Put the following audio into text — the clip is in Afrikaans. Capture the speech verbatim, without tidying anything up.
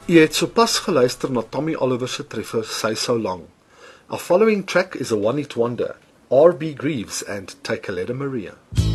Jy het sopas geluister na Tommy Oliver se treffer Say So Long. Our following track is a one-hit wonder, R B Greaves and Take a Letter Maria.